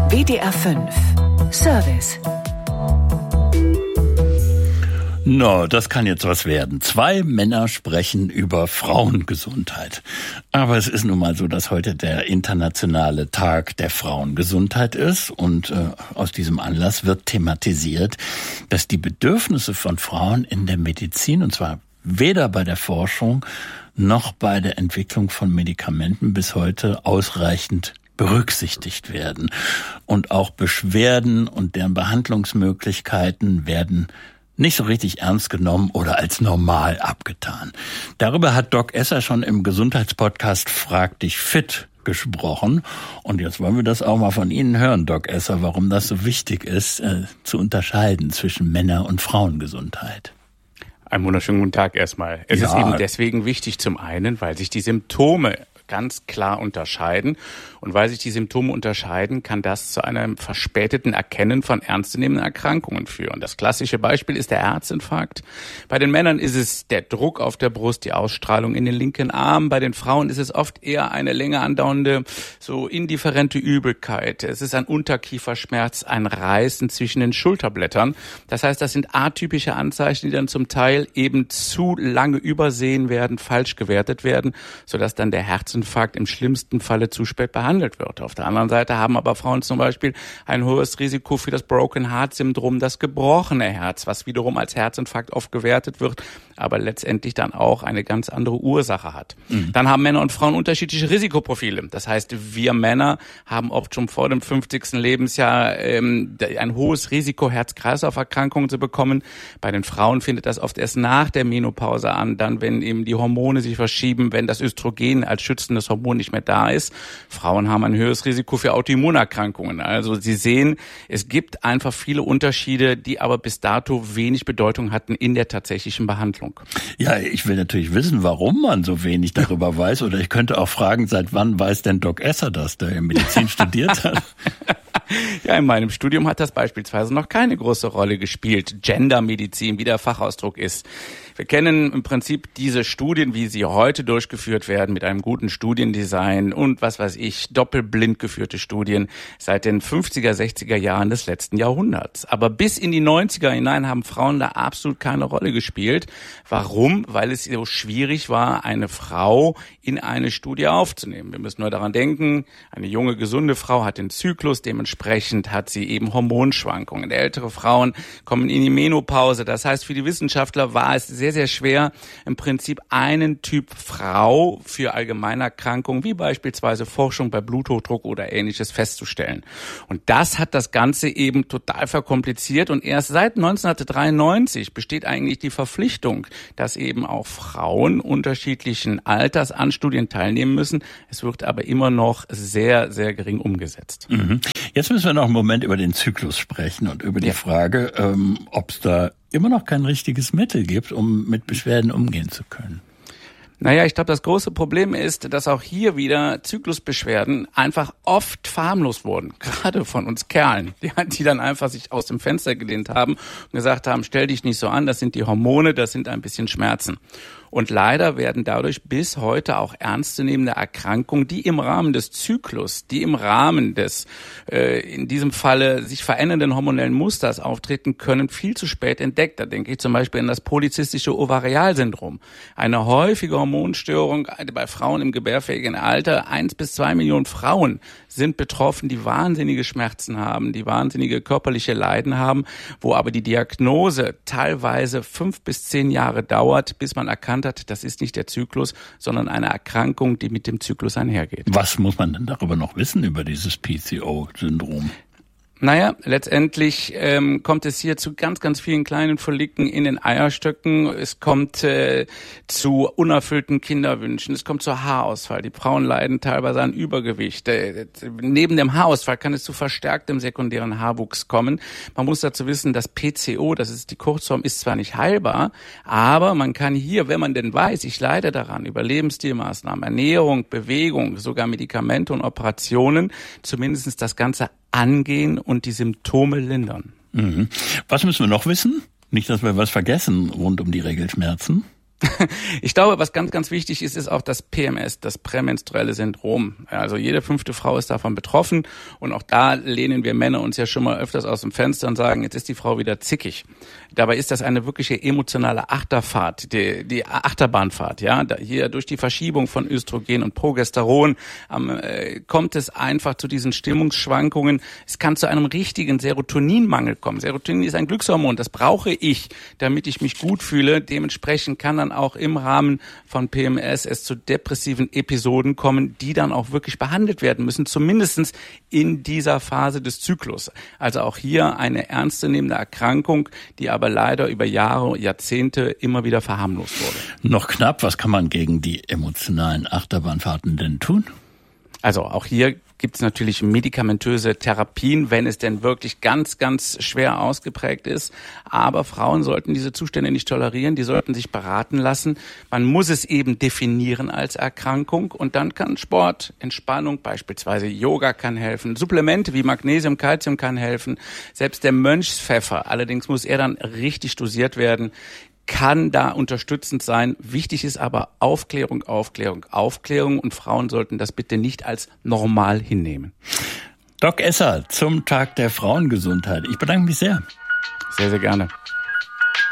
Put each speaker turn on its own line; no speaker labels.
WDR 5 Service.
Das kann jetzt was werden. 2 Männer sprechen über Frauengesundheit. Aber es ist nun mal so, dass heute der internationale Tag der Frauengesundheit ist. Und aus diesem Anlass wird thematisiert, dass die Bedürfnisse von Frauen in der Medizin, und zwar weder bei der Forschung noch bei der Entwicklung von Medikamenten bis heute ausreichend berücksichtigt werden. Und auch Beschwerden und deren Behandlungsmöglichkeiten werden nicht so richtig ernst genommen oder als normal abgetan. Darüber hat Doc Esser schon im Gesundheitspodcast Frag dich fit gesprochen. Und jetzt wollen wir das auch mal von Ihnen hören, Doc Esser, warum das so wichtig ist, zu unterscheiden zwischen Männer- und Frauengesundheit.
Einen wunderschönen guten Tag erstmal. Es ist eben deswegen wichtig zum einen, weil sich die Symptome ganz klar unterscheiden. Und weil sich die Symptome unterscheiden, kann das zu einem verspäteten Erkennen von ernstzunehmenden Erkrankungen führen. Das klassische Beispiel ist der Herzinfarkt. Bei den Männern ist es der Druck auf der Brust, die Ausstrahlung in den linken Arm. Bei den Frauen ist es oft eher eine länger andauernde, so indifferente Übelkeit. Es ist ein Unterkieferschmerz, ein Reißen zwischen den Schulterblättern. Das heißt, das sind atypische Anzeichen, die dann zum Teil eben zu lange übersehen werden, falsch gewertet werden, sodass dann der Herzinfarkt im schlimmsten Falle zu spät behandelt wird. Auf der anderen Seite haben aber Frauen zum Beispiel ein hohes Risiko für das Broken Heart Syndrom, das gebrochene Herz, was wiederum als Herzinfarkt oft gewertet wird, aber letztendlich dann auch eine ganz andere Ursache hat. Dann haben Männer und Frauen unterschiedliche Risikoprofile. Das heißt, wir Männer haben oft schon vor dem 50. Lebensjahr ein hohes Risiko, Herz-Kreislauf-Erkrankungen zu bekommen. Bei den Frauen findet das oft erst nach der Menopause an, dann wenn eben die Hormone sich verschieben, wenn das Östrogen als schützendes Hormon nicht mehr da ist. Frauen haben ein höheres Risiko für Autoimmunerkrankungen. Also Sie sehen, es gibt einfach viele Unterschiede, die aber bis dato wenig Bedeutung hatten in der tatsächlichen Behandlung.
Ja, ich will natürlich wissen, warum man so wenig darüber weiß. Oder ich könnte auch fragen, seit wann weiß denn Doc Esser das, der Medizin studiert hat?
Ja, in meinem Studium hat das beispielsweise noch keine große Rolle gespielt. Gendermedizin, wie der Fachausdruck ist. Wir kennen im Prinzip diese Studien, wie sie heute durchgeführt werden, mit einem guten Studiendesign und was weiß ich, doppelblind geführte Studien seit den 50er, 60er Jahren des letzten Jahrhunderts. Aber bis in die 90er hinein haben Frauen da absolut keine Rolle gespielt. Warum? Weil es so schwierig war, eine Frau in eine Studie aufzunehmen. Wir müssen nur daran denken, eine junge, gesunde Frau hat den Zyklus, dementsprechend hat sie eben Hormonschwankungen. Ältere Frauen kommen in die Menopause. Das heißt, für die Wissenschaftler war es sehr, sehr schwer, im Prinzip einen Typ Frau für Allgemeinerkrankungen, wie beispielsweise Forschung bei Bluthochdruck oder Ähnliches, festzustellen. Und das hat das Ganze eben total verkompliziert. Und erst seit 1993 besteht eigentlich die Verpflichtung, dass eben auch Frauen unterschiedlichen Alters an Studien teilnehmen müssen. Es wird aber immer noch sehr, sehr gering umgesetzt.
Jetzt müssen wir noch einen Moment über den Zyklus sprechen und über die Frage, ob es da immer noch kein richtiges Mittel gibt, um mit Beschwerden umgehen zu können.
Naja, ich glaube, das große Problem ist, dass auch hier wieder Zyklusbeschwerden einfach oft verharmlost wurden. Gerade von uns Kerlen, die dann einfach sich aus dem Fenster gelehnt haben und gesagt haben, stell dich nicht so an, das sind die Hormone, das sind ein bisschen Schmerzen. Und leider werden dadurch bis heute auch ernstzunehmende Erkrankungen, die im Rahmen des Zyklus, die im Rahmen des, in diesem Falle sich verändernden hormonellen Musters auftreten können, viel zu spät entdeckt. Da denke ich zum Beispiel an das polyzystische Ovarialsyndrom. Eine häufige Hormonstörung bei Frauen im gebärfähigen Alter. 1 bis 2 Millionen Frauen sind betroffen, die wahnsinnige Schmerzen haben, die wahnsinnige körperliche Leiden haben, wo aber die Diagnose teilweise 5 bis 10 Jahre dauert, bis man erkannt hat, das ist nicht der Zyklus, sondern eine Erkrankung, die mit dem Zyklus einhergeht.
Was muss man denn darüber noch wissen, über dieses PCO-Syndrom?
Naja, letztendlich kommt es hier zu ganz, ganz vielen kleinen Folliken in den Eierstöcken. Es kommt zu unerfüllten Kinderwünschen. Es kommt zu Haarausfall. Die Frauen leiden teilweise an Übergewicht. Neben dem Haarausfall kann es zu verstärktem sekundären Haarwuchs kommen. Man muss dazu wissen, dass PCO, das ist die Kurzform, ist zwar nicht heilbar, aber man kann hier, wenn man denn weiß, ich leide daran, über Lebensstilmaßnahmen, Ernährung, Bewegung, sogar Medikamente und Operationen, zumindest das Ganze angehen und die Symptome lindern.
Was müssen wir noch wissen? Nicht, dass wir was vergessen rund um die Regelschmerzen.
Ich glaube, was ganz, ganz wichtig ist, ist auch das PMS, das prämenstruelle Syndrom. Also jede 5. Frau ist davon betroffen und auch da lehnen wir Männer uns ja schon mal öfters aus dem Fenster und sagen, jetzt ist die Frau wieder zickig. Dabei ist das eine wirkliche emotionale Achterfahrt, die Achterbahnfahrt. Ja, hier durch die Verschiebung von Östrogen und Progesteron kommt es einfach zu diesen Stimmungsschwankungen. Es kann zu einem richtigen Serotoninmangel kommen. Serotonin ist ein Glückshormon, das brauche ich, damit ich mich gut fühle. Dementsprechend kann dann auch im Rahmen von PMS es zu depressiven Episoden kommen, die dann auch wirklich behandelt werden müssen, zumindest in dieser Phase des Zyklus. Also auch hier eine ernstzunehmende Erkrankung, die aber leider über Jahre, Jahrzehnte immer wieder verharmlost wurde.
Noch knapp, was kann man gegen die emotionalen Achterbahnfahrten denn tun?
Also auch hier gibt es natürlich medikamentöse Therapien, wenn es denn wirklich ganz, ganz schwer ausgeprägt ist. Aber Frauen sollten diese Zustände nicht tolerieren, die sollten sich beraten lassen. Man muss es eben definieren als Erkrankung und dann kann Sport, Entspannung, beispielsweise Yoga kann helfen, Supplemente wie Magnesium, Calcium kann helfen, selbst der Mönchspfeffer, allerdings muss er dann richtig dosiert werden, kann da unterstützend sein. Wichtig ist aber Aufklärung, Aufklärung, Aufklärung und Frauen sollten das bitte nicht als normal hinnehmen.
Doc Esser zum Tag der Frauengesundheit. Ich bedanke mich sehr.
Sehr, sehr gerne.